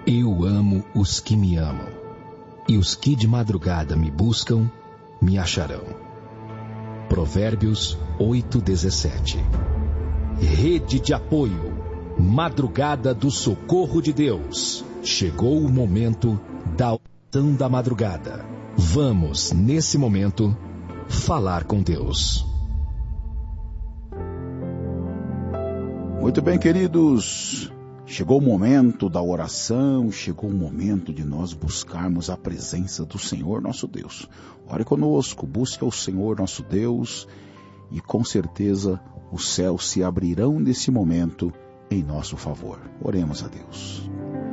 Eu amo os que me amam, e os que de madrugada me buscam, me acharão. Provérbios 8:17. Rede de apoio, Madrugada do Socorro de Deus. Chegou o momento da oração da madrugada. Vamos, nesse momento, falar com Deus. Muito bem, queridos. Chegou o momento da oração, chegou o momento de nós buscarmos a presença do Senhor nosso Deus. Ore conosco, busque ao Senhor nosso Deus e com certeza os céus se abrirão nesse momento em nosso favor. Oremos a Deus.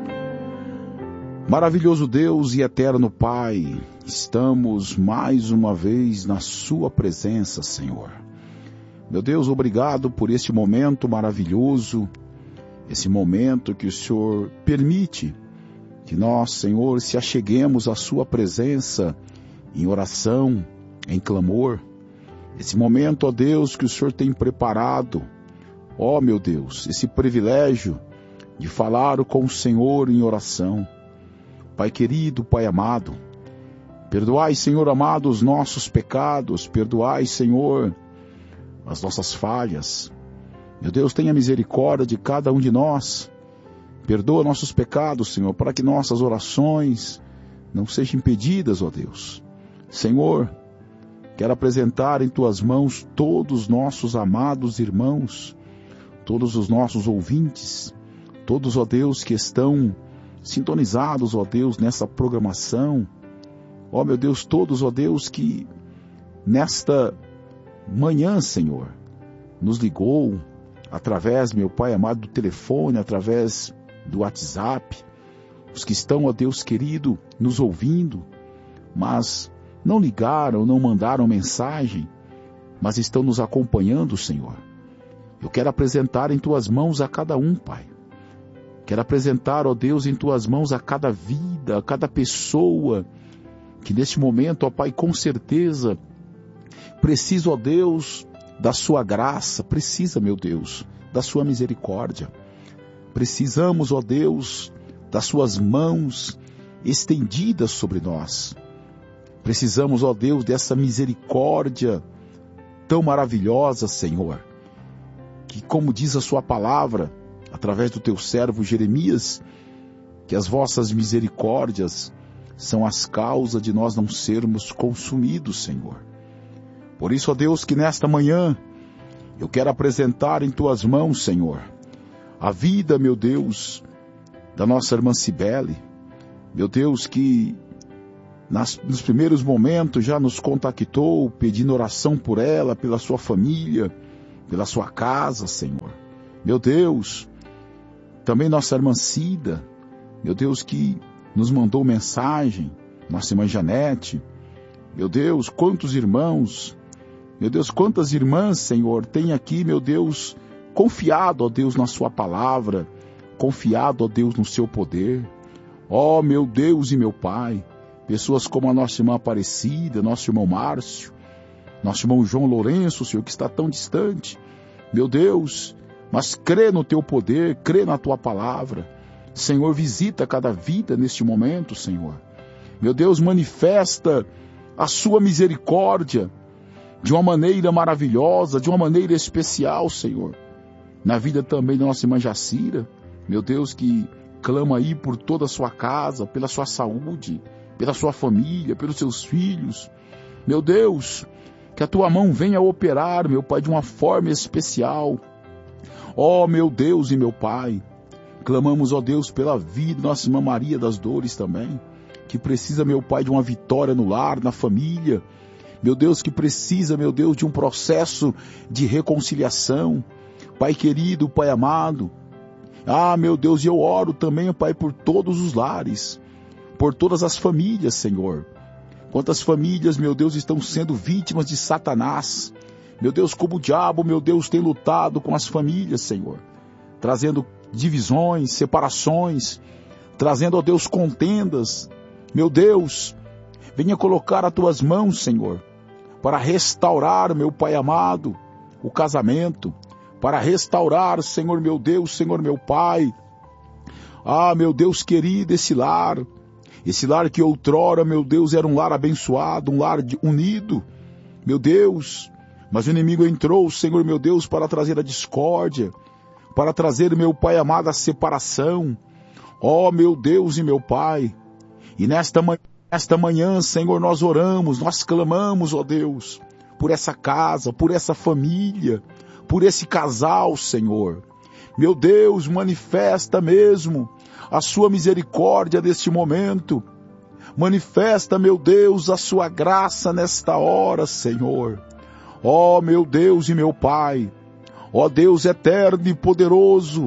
Maravilhoso Deus e eterno Pai, estamos mais uma vez na sua presença, Senhor. Meu Deus, obrigado por este momento maravilhoso, esse momento que o Senhor permite que nós, Senhor, se acheguemos à sua presença em oração, em clamor. Esse momento, ó Deus, que o Senhor tem preparado, ó meu Deus, esse privilégio de falar com o Senhor em oração. Pai querido, Pai amado, perdoai, Senhor amado, os nossos pecados, perdoai, Senhor, as nossas falhas. Meu Deus, tenha misericórdia de cada um de nós. Perdoa nossos pecados, Senhor, para que nossas orações não sejam impedidas, ó Deus. Senhor, quero apresentar em Tuas mãos todos os nossos amados irmãos, todos os nossos ouvintes, todos, ó Deus, que estão sintonizados, ó Deus, nessa programação. Ó meu Deus, todos, ó Deus, que nesta manhã, Senhor, nos ligou através, meu Pai amado, do telefone, através do WhatsApp, os que estão, ó Deus querido, nos ouvindo, mas não ligaram, não mandaram mensagem, mas estão nos acompanhando, Senhor. Eu quero apresentar em Tuas mãos a cada um, Pai. Quero apresentar, ó Deus, em Tuas mãos a cada vida, a cada pessoa, que neste momento, ó Pai, com certeza, precisa, ó Deus, da Sua graça, precisa, meu Deus, da Sua misericórdia. Precisamos, ó Deus, das Suas mãos estendidas sobre nós. Precisamos, ó Deus, dessa misericórdia tão maravilhosa, Senhor, que, como diz a Sua palavra, através do Teu servo Jeremias, que as vossas misericórdias são as causas de nós não sermos consumidos, Senhor. Por isso, ó Deus, que nesta manhã eu quero apresentar em Tuas mãos, Senhor, a vida, meu Deus, da nossa irmã Cibele, meu Deus, que nos primeiros momentos já nos contactou, pedindo oração por ela, pela sua família, pela sua casa, Senhor. Meu Deus, também nossa irmã Cida, meu Deus, que nos mandou mensagem, nossa irmã Janete, meu Deus, quantos irmãos, meu Deus, quantas irmãs, Senhor, tem aqui, meu Deus, confiado, ó Deus, na Sua palavra, confiado, ó Deus, no Seu poder. Ó, meu Deus e meu Pai, pessoas como a nossa irmã Aparecida, nosso irmão Márcio, nosso irmão João Lourenço, Senhor, que está tão distante, meu Deus, mas crê no Teu poder, crê na Tua palavra. Senhor, visita cada vida neste momento, Senhor. Meu Deus, manifesta a Sua misericórdia de uma maneira maravilhosa, de uma maneira especial, Senhor. Na vida também da nossa irmã Jacira, meu Deus, que clama aí por toda a sua casa, pela sua saúde, pela sua família, pelos seus filhos. Meu Deus, que a Tua mão venha operar, meu Pai, de uma forma especial. Ó, meu Deus e meu Pai, clamamos, ó Deus, pela vida da nossa irmã Maria das Dores também, que precisa, meu Pai, de uma vitória no lar, na família. Meu Deus, que precisa, meu Deus, de um processo de reconciliação. Pai querido, Pai amado. Ah, meu Deus, e eu oro também, Pai, por todos os lares, por todas as famílias, Senhor. Quantas famílias, meu Deus, estão sendo vítimas de Satanás. Meu Deus, como o diabo, meu Deus, tem lutado com as famílias, Senhor, trazendo divisões, separações, trazendo, ó Deus, contendas. Meu Deus, venha colocar as Tuas mãos, Senhor, para restaurar, meu Pai amado, o casamento, para restaurar, Senhor meu Deus, Senhor meu Pai, Ah, meu Deus querido, esse lar que outrora, meu Deus, era um lar abençoado, um lar unido, meu Deus, mas o inimigo entrou, Senhor, meu Deus, para trazer a discórdia, para trazer, meu Pai amado, a separação. Ó, meu Deus e meu Pai, e nesta manhã, Senhor, nós oramos, nós clamamos, ó Deus, por essa casa, por essa família, por esse casal, Senhor. Meu Deus, manifesta mesmo a sua misericórdia neste momento. Manifesta, meu Deus, a sua graça nesta hora, Senhor. Ó, meu Deus e meu Pai, ó Deus eterno e poderoso,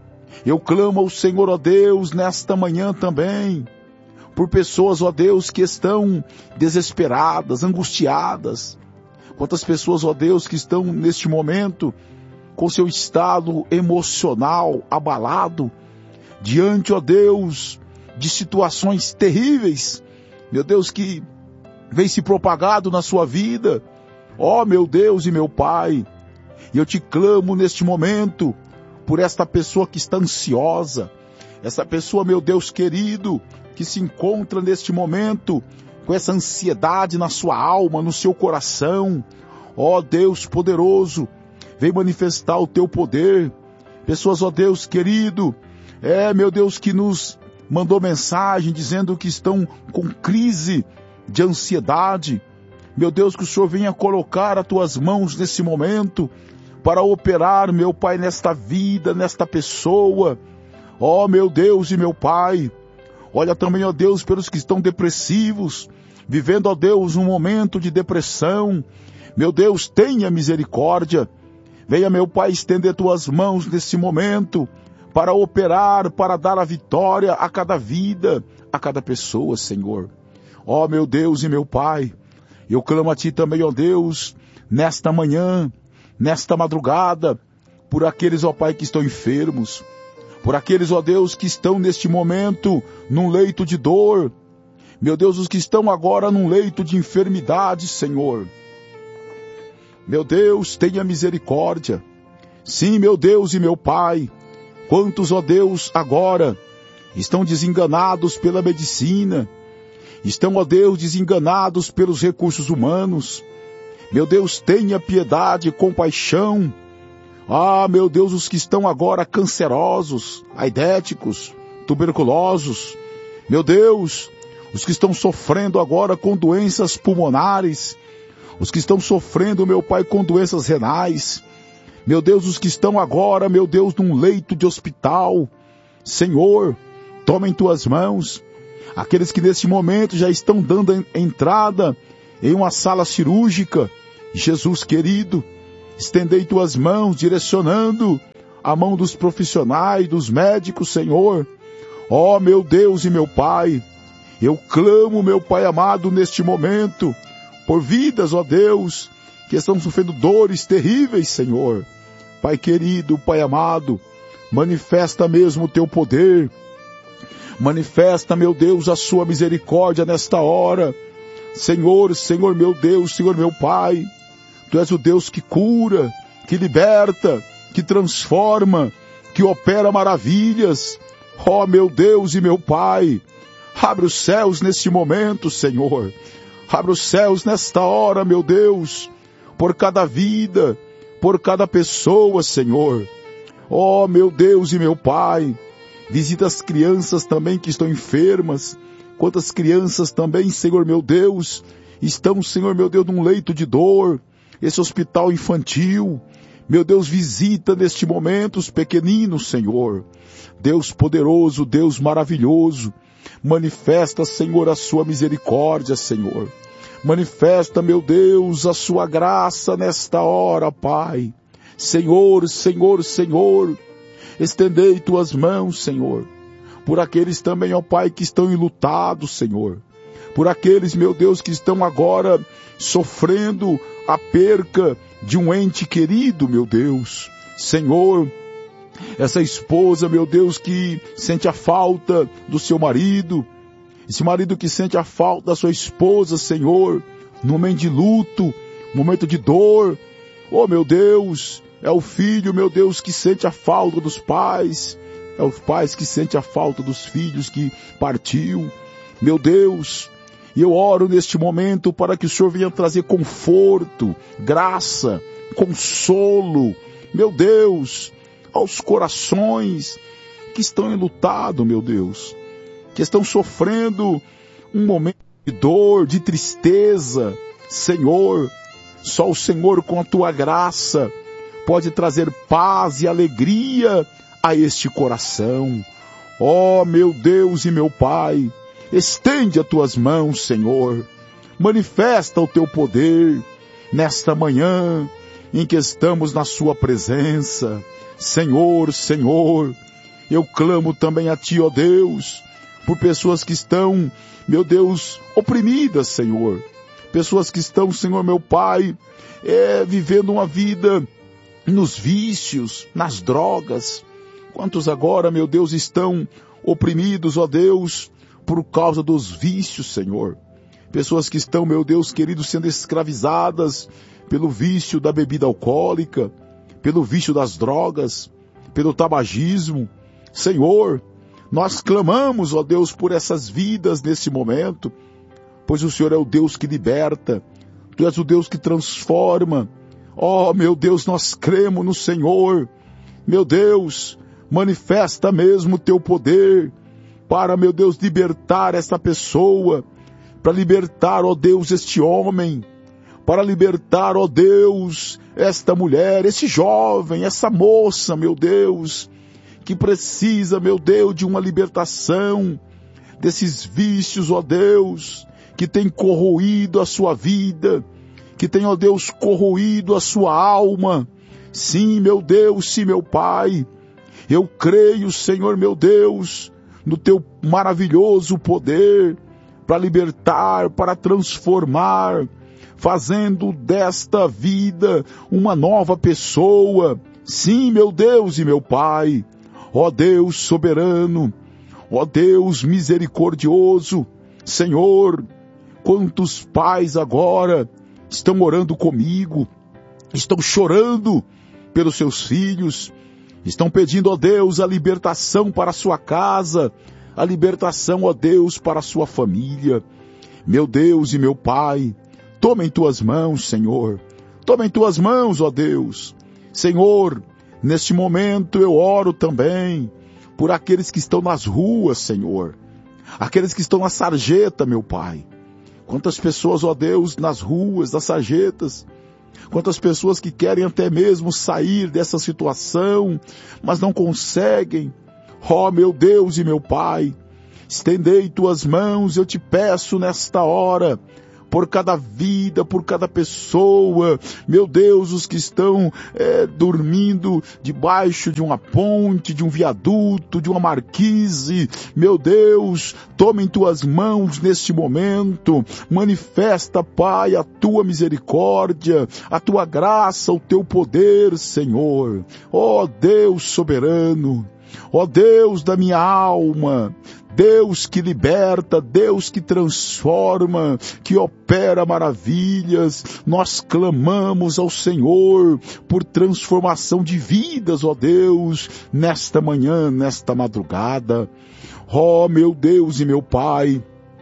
eu clamo ao Senhor, ó Deus, nesta manhã também, por pessoas, ó Deus, que estão desesperadas, angustiadas. Quantas pessoas, ó Deus, que estão neste momento com seu estado emocional abalado, diante, ó Deus, de situações terríveis, meu Deus, que vem se propagado na sua vida. Ó, meu Deus e meu Pai, e eu te clamo neste momento por esta pessoa que está ansiosa, essa pessoa, meu Deus querido, que se encontra neste momento com essa ansiedade na sua alma, no seu coração. Ó Deus poderoso, vem manifestar o teu poder. Pessoas, ó Deus querido, meu Deus, que nos mandou mensagem dizendo que estão com crise de ansiedade. Meu Deus, que o Senhor venha colocar as tuas mãos nesse momento para operar, meu Pai, nesta vida, nesta pessoa. Ó meu Deus e meu Pai, olha também, ó Deus, pelos que estão depressivos, vivendo, ó Deus, um momento de depressão. Meu Deus, tenha misericórdia. Venha, meu Pai, estender tuas mãos nesse momento para operar, para dar a vitória a cada vida, a cada pessoa, Senhor. Ó meu Deus e meu Pai, eu clamo a Ti também, ó Deus, nesta manhã, nesta madrugada, por aqueles, ó Pai, que estão enfermos, por aqueles, ó Deus, que estão neste momento num leito de dor. Meu Deus, os que estão agora num leito de enfermidade, Senhor. Meu Deus, tenha misericórdia. Sim, meu Deus e meu Pai, quantos, ó Deus, agora estão desenganados pela medicina, estão, ó Deus, desenganados pelos recursos humanos. Meu Deus, tenha piedade e compaixão. Ah, meu Deus, os que estão agora cancerosos, aidéticos, tuberculosos. Meu Deus, os que estão sofrendo agora com doenças pulmonares, os que estão sofrendo, meu Pai, com doenças renais. Meu Deus, os que estão agora, meu Deus, num leito de hospital. Senhor, toma em tuas mãos. Aqueles que nesse momento já estão dando entrada em uma sala cirúrgica. Jesus querido, estendei tuas mãos, direcionando a mão dos profissionais, dos médicos, Senhor. Ó meu Deus e meu Pai, eu clamo, meu Pai amado, neste momento, por vidas, ó Deus, que estão sofrendo dores terríveis, Senhor. Pai querido, Pai amado, manifesta mesmo o teu poder, manifesta, meu Deus, a sua misericórdia nesta hora. Senhor, Senhor meu Deus, Senhor meu Pai, Tu és o Deus que cura, que liberta, que transforma, que opera maravilhas. Ó meu Deus e meu Pai, abre os céus neste momento, Senhor. Abre os céus nesta hora, meu Deus, por cada vida, por cada pessoa, Senhor. Ó meu Deus e meu Pai, visita as crianças também que estão enfermas. Quantas crianças também, Senhor meu Deus, estão, Senhor meu Deus, num leito de dor, esse hospital infantil. Meu Deus, visita neste momento os pequeninos, Senhor. Deus poderoso, Deus maravilhoso, manifesta, Senhor, a sua misericórdia, Senhor. Manifesta, meu Deus, a sua graça nesta hora, Pai. Senhor, Senhor, Senhor, estendei tuas mãos, Senhor, por aqueles também, ó Pai, que estão enlutados, Senhor. Por aqueles, meu Deus, que estão agora sofrendo a perca de um ente querido, meu Deus. Senhor, essa esposa, meu Deus, que sente a falta do seu marido, esse marido que sente a falta da sua esposa, Senhor, no momento de luto, momento de dor. Oh, meu Deus, é o filho, meu Deus, que sente a falta dos pais, É os pais que sentem a falta dos filhos que partiu. Meu Deus, e eu oro neste momento para que o Senhor venha trazer conforto, graça, consolo, meu Deus, aos corações que estão enlutados, meu Deus, que estão sofrendo um momento de dor, de tristeza. Senhor, só o Senhor com a tua graça pode trazer paz e alegria a este coração. Ó, meu Deus e meu Pai, estende as tuas mãos, Senhor, manifesta o teu poder nesta manhã em que estamos na sua presença. Senhor, Senhor, eu clamo também a ti, ó Deus, por pessoas que estão, meu Deus, oprimidas, Senhor. Pessoas que estão, Senhor, meu Pai, vivendo uma vida nos vícios, nas drogas. Quantos agora, meu Deus, estão oprimidos, ó Deus, por causa dos vícios, Senhor. Pessoas que estão, meu Deus querido, sendo escravizadas pelo vício da bebida alcoólica, pelo vício das drogas, pelo tabagismo. Senhor, nós clamamos, ó Deus, por essas vidas nesse momento, pois o Senhor é o Deus que liberta, Tu és o Deus que transforma. Ó, meu Deus, nós cremos no Senhor. Meu Deus, manifesta mesmo o Teu poder para, meu Deus, libertar essa pessoa, para libertar, ó Deus, este homem, para libertar, ó Deus, esta mulher, esse jovem, essa moça, meu Deus, que precisa, meu Deus, de uma libertação desses vícios, ó Deus, que tem corroído a sua vida, que tem, ó Deus, corroído a sua alma. Sim, meu Deus, sim, meu Pai, eu creio, Senhor, meu Deus, no Teu maravilhoso poder para libertar, para transformar, fazendo desta vida uma nova pessoa. Sim, meu Deus e meu Pai, ó Deus soberano, ó Deus misericordioso, Senhor, quantos pais agora estão orando comigo, estão chorando pelos seus filhos, estão pedindo, ó Deus, a libertação para a sua casa, a libertação, ó Deus, para a sua família. Meu Deus e meu Pai, toma em Tuas mãos, Senhor, toma em Tuas mãos, ó Deus. Senhor, neste momento eu oro também por aqueles que estão nas ruas, Senhor, aqueles que estão na sarjeta, meu Pai. Quantas pessoas, ó Deus, nas ruas, nas sarjetas, quantas pessoas que querem até mesmo sair dessa situação, mas não conseguem. Ó meu Deus e meu Pai, estendei Tuas mãos, eu te peço nesta hora, por cada vida, por cada pessoa, meu Deus, os que estão dormindo debaixo de uma ponte, de um viaduto, de uma marquise, meu Deus, toma em Tuas mãos neste momento, manifesta, Pai, a Tua misericórdia, a Tua graça, o Teu poder, Senhor. Ó Deus soberano, ó Deus da minha alma, Deus que liberta, Deus que transforma, que opera maravilhas, nós clamamos ao Senhor por transformação de vidas, ó Deus, nesta manhã, nesta madrugada. Ó meu Deus e meu Pai,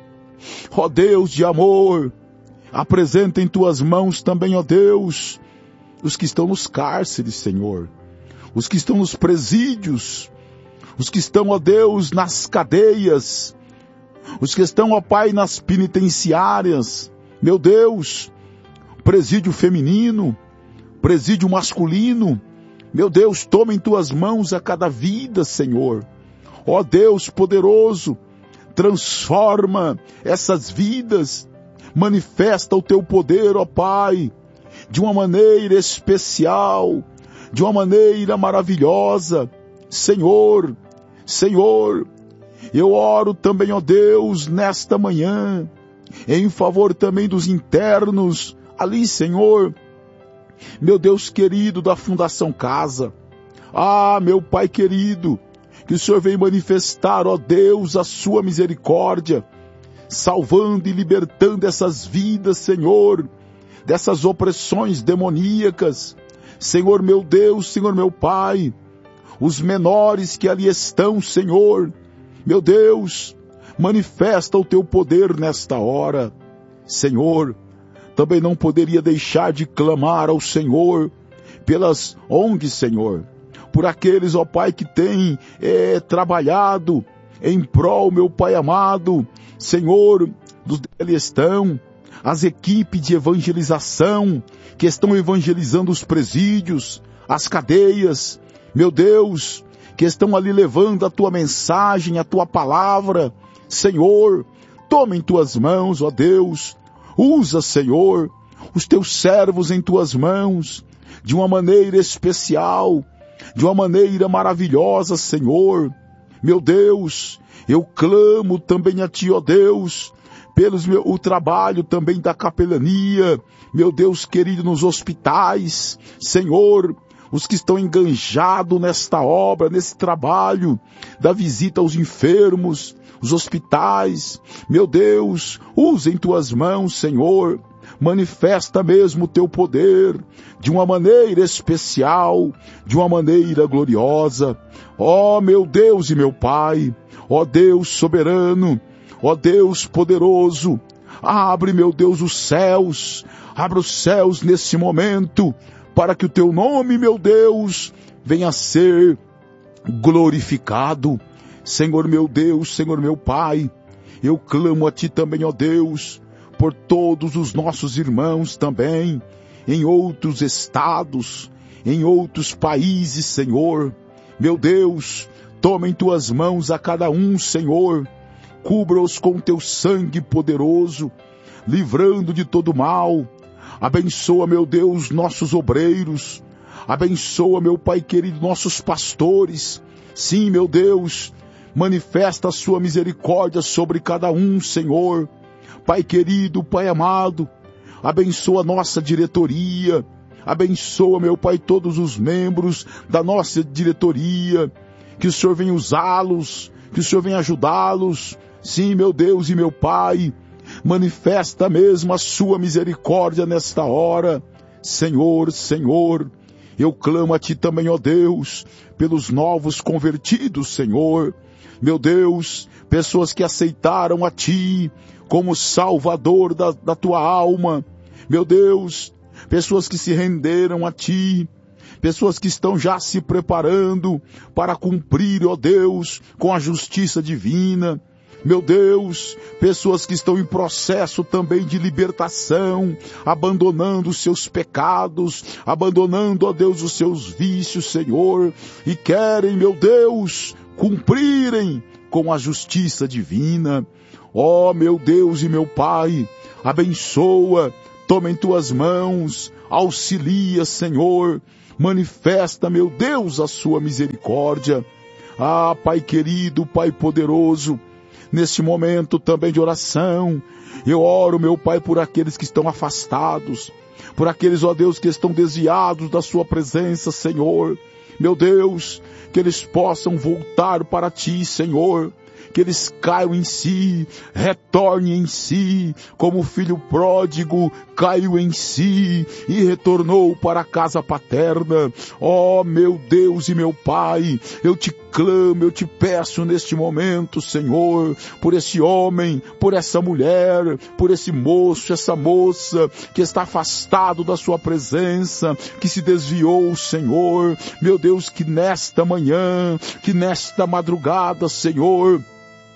ó Deus de amor, apresenta em Tuas mãos também, ó Deus, os que estão nos cárceres, Senhor, os que estão nos presídios, os que estão, ó Deus, nas cadeias, os que estão, ó Pai, nas penitenciárias, meu Deus, presídio feminino, presídio masculino, meu Deus, toma em Tuas mãos a cada vida, Senhor. Ó Deus poderoso, transforma essas vidas, manifesta o Teu poder, ó Pai, de uma maneira especial, de uma maneira maravilhosa. Senhor, Senhor, eu oro também, ó Deus, nesta manhã, em favor também dos internos, ali, Senhor, meu Deus querido da Fundação Casa. Ah, meu Pai querido, que o Senhor venha manifestar, ó Deus, a Sua misericórdia, salvando e libertando essas vidas, Senhor, dessas opressões demoníacas. Senhor meu Deus, Senhor meu Pai, os menores que ali estão, Senhor. Meu Deus, manifesta o teu poder nesta hora. Senhor, também não poderia deixar de clamar ao Senhor pelas ONGs, Senhor, por aqueles, ó Pai, que têm trabalhado em prol, meu Pai amado, Senhor, dos ali estão as equipes de evangelização que estão evangelizando os presídios, as cadeias, meu Deus, que estão ali levando a tua mensagem, a tua palavra. Senhor, toma em tuas mãos, ó Deus, usa, Senhor, os teus servos em tuas mãos, de uma maneira especial, de uma maneira maravilhosa, Senhor. Meu Deus, eu clamo também a Ti, ó Deus, o trabalho também da capelania, meu Deus querido, nos hospitais, Senhor, os que estão enganjados nesta obra, nesse trabalho, da visita aos enfermos, os hospitais, meu Deus, usa em tuas mãos, Senhor, manifesta mesmo o teu poder, de uma maneira especial, de uma maneira gloriosa, ó meu Deus e meu Pai, ó Deus soberano, ó Deus poderoso, abre, meu Deus, os céus, abre os céus nesse momento, para que o teu nome, meu Deus, venha a ser glorificado. Senhor meu Deus, Senhor meu Pai, eu clamo a Ti também, ó Deus, por todos os nossos irmãos também, em outros estados, em outros países, Senhor. Meu Deus, toma em Tuas mãos a cada um, Senhor, cubra-os com Teu sangue poderoso, livrando de todo mal. Abençoa, meu Deus, nossos obreiros, abençoa, meu Pai querido, nossos pastores. Sim, meu Deus, manifesta a sua misericórdia sobre cada um, Senhor. Pai querido, Pai amado, abençoa a nossa diretoria, abençoa, meu Pai, todos os membros da nossa diretoria, que o Senhor venha usá-los, que o Senhor venha ajudá-los. Sim, meu Deus e meu Pai, manifesta mesmo a sua misericórdia nesta hora. Senhor, Senhor, eu clamo a Ti também, ó Deus, pelos novos convertidos, Senhor. Meu Deus, pessoas que aceitaram a Ti como Salvador da tua alma. Meu Deus, pessoas que se renderam a Ti, pessoas que estão já se preparando para cumprir, ó Deus, com a justiça divina. Meu Deus, pessoas que estão em processo também de libertação, abandonando os seus pecados, abandonando, ó Deus, os seus vícios, Senhor, e querem, meu Deus, cumprirem com a justiça divina. Ó meu Deus e meu Pai, abençoa, toma em Tuas mãos, auxilia, Senhor, manifesta, meu Deus, a sua misericórdia. Ah, Pai querido, Pai poderoso, neste momento também de oração, eu oro, meu Pai, por aqueles que estão afastados, por aqueles, ó Deus, que estão desviados da Sua presença, Senhor. Meu Deus, que eles possam voltar para Ti, Senhor, que eles caiam em si, retornem em si, como o filho pródigo caiu em si e retornou para a casa paterna. Ó meu Deus e meu Pai, eu Te clamo, eu Te peço neste momento, Senhor, por esse homem, por essa mulher, por esse moço, essa moça que está afastado da Sua presença, que se desviou, Senhor. Meu Deus, que nesta manhã, que nesta madrugada, Senhor,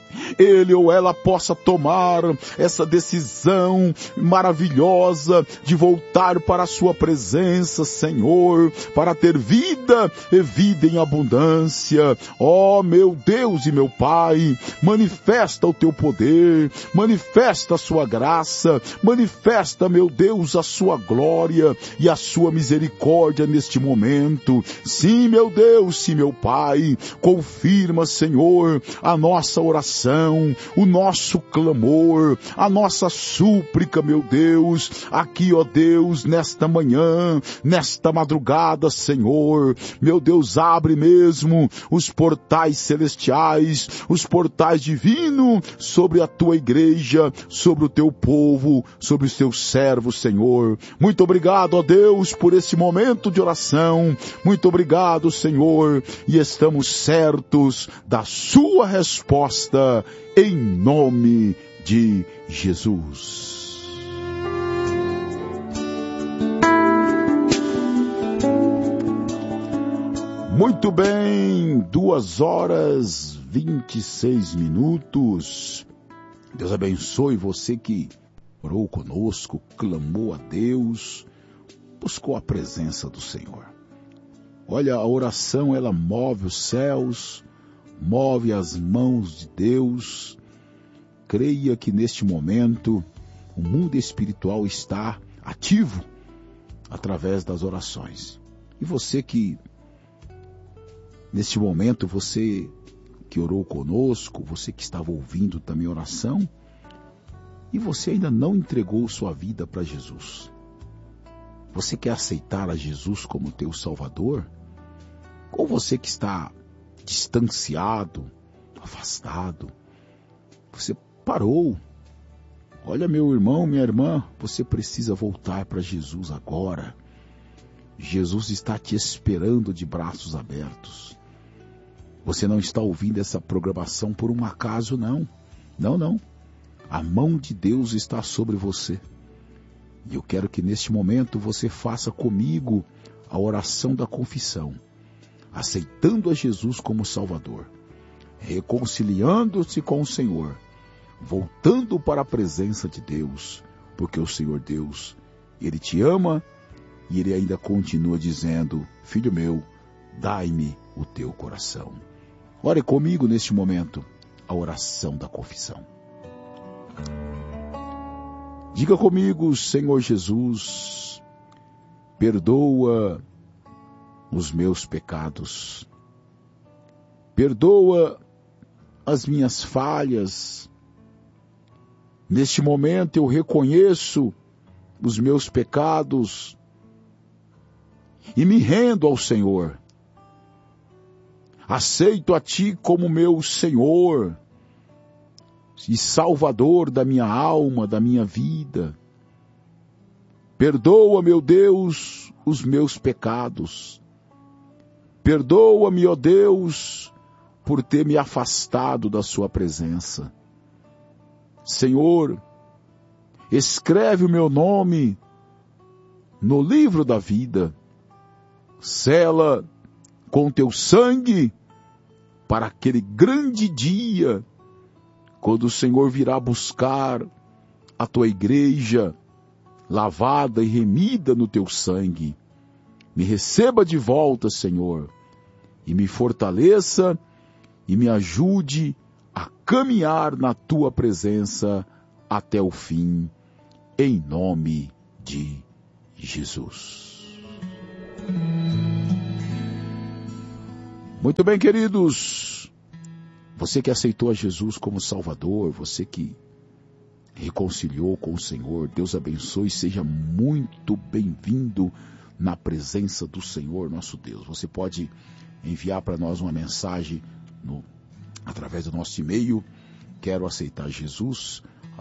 ele ou ela possa tomar essa decisão maravilhosa de voltar para a Sua presença, Senhor, para ter vida e vida em abundância. Ó meu Deus e meu Pai, manifesta o Teu poder, manifesta a Sua graça, manifesta, meu Deus, a Sua glória e a Sua misericórdia neste momento. Sim, meu Deus, sim, meu Pai, confirma, Senhor, a nossa oração oração, o nosso clamor, a nossa súplica, meu Deus, aqui, ó Deus, nesta manhã, nesta madrugada, Senhor, meu Deus, abre mesmo os portais celestiais, os portais divinos sobre a tua igreja, sobre o teu povo, sobre os teus servos, Senhor. Muito obrigado, ó Deus, por esse momento de oração. Muito obrigado, Senhor, e estamos certos da sua resposta em nome de Jesus. Muito bem, 2h26. Deus abençoe você que orou conosco, clamou a Deus, buscou a presença do Senhor. Olha, a oração, ela move os céus, move as mãos de Deus. Creia que neste momento o mundo espiritual está ativo através das orações. E você que, neste momento, você que orou conosco, você que estava ouvindo também a oração, e você ainda não entregou sua vida para Jesus. Você quer aceitar a Jesus como teu Salvador? Ou você que está distanciado, afastado, você parou. Olha, meu irmão, minha irmã, você precisa voltar para Jesus agora. Jesus está te esperando de braços abertos. Você não está ouvindo essa programação por um acaso, não. Não. A mão de Deus está sobre você. E eu quero que neste momento você faça comigo a oração da confissão, aceitando a Jesus como Salvador, reconciliando-se com o Senhor, voltando para a presença de Deus, porque o Senhor Deus, Ele te ama e Ele ainda continua dizendo: filho meu, dai-me o teu coração. Ore comigo neste momento a oração da confissão. Diga comigo: Senhor Jesus, perdoa os meus pecados, perdoa as minhas falhas. Neste momento eu reconheço os meus pecados e me rendo ao Senhor. Aceito a Ti como meu Senhor e Salvador da minha alma, da minha vida. Perdoa, meu Deus, os meus pecados. Perdoa-me, ó Deus, por ter me afastado da sua presença. Senhor, escreve o meu nome no livro da vida. Sela com teu sangue para aquele grande dia, quando o Senhor virá buscar a tua igreja, lavada e remida no teu sangue. Me receba de volta, Senhor, e me fortaleça e me ajude a caminhar na tua presença até o fim, em nome de Jesus. Muito bem, queridos, você que aceitou a Jesus como Salvador, você que reconciliou com o Senhor, Deus abençoe e seja muito bem-vindo na presença do Senhor nosso Deus. Você pode enviar para nós uma mensagem através do nosso e-mail, quero aceitar Jesus,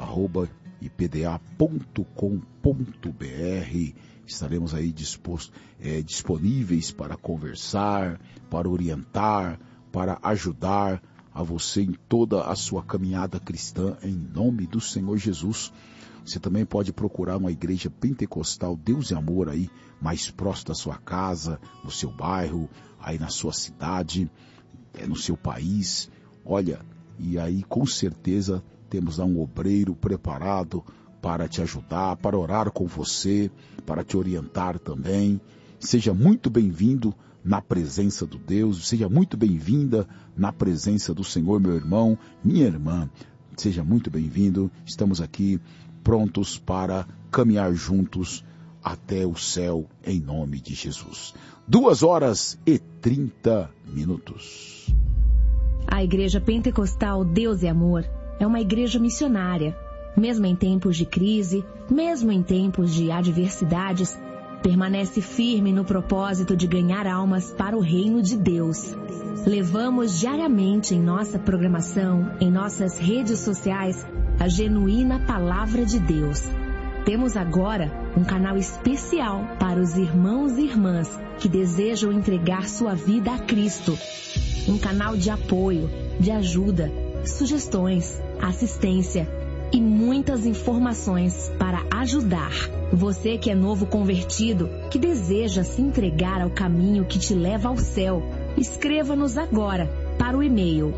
@ipda.com.br. Estaremos aí disponíveis para conversar, para orientar, para ajudar a você em toda a sua caminhada cristã, em nome do Senhor Jesus. Você também pode procurar uma igreja pentecostal Deus e Amor aí, mais próximo da sua casa, no seu bairro, aí na sua cidade, no seu país. Olha, e aí com certeza temos lá um obreiro preparado para te ajudar, para orar com você, para te orientar também. Seja muito bem-vindo na presença do Deus, seja muito bem-vinda na presença do Senhor, meu irmão, minha irmã. Seja muito bem-vindo, estamos aqui prontos para caminhar juntos até o céu, em nome de Jesus. 2h30. A Igreja Pentecostal Deus e Amor é uma igreja missionária. Mesmo em tempos de crise, mesmo em tempos de adversidades, permanece firme no propósito de ganhar almas para o reino de Deus. Levamos diariamente em nossa programação, em nossas redes sociais, a genuína Palavra de Deus. Temos agora um canal especial para os irmãos e irmãs que desejam entregar sua vida a Cristo. Um canal de apoio, de ajuda, sugestões, assistência e muitas informações para ajudar. Você que é novo convertido, que deseja se entregar ao caminho que te leva ao céu, escreva-nos agora para o e-mail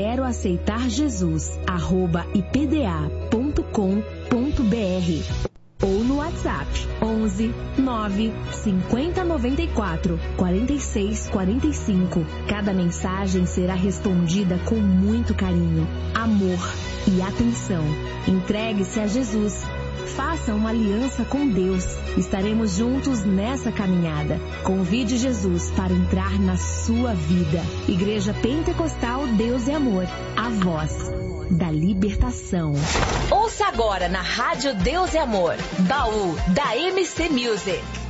queroaceitarjesus@ipda.com.br ou no WhatsApp 11 9 50 94 46 45. Cada mensagem será respondida com muito carinho, amor e atenção. Entregue-se a Jesus. Faça uma aliança com Deus. Estaremos juntos nessa caminhada. Convide Jesus para entrar na sua vida. Igreja Pentecostal Deus e Amor. A voz da libertação. Ouça agora na Rádio Deus e Amor, Baú da MC Music.